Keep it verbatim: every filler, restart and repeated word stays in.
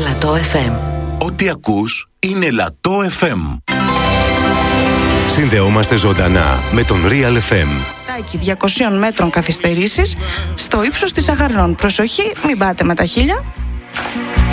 Λατό εφ εμ. Ό,τι ακούς είναι Λατό εφ εμ. Συνδεόμαστε ζωντανά με τον Real εφ εμ. διακοσίων μέτρων καθυστερήσεις στο ύψος της Αγαρνών. Προσοχή, μην πάτε με τα χίλια.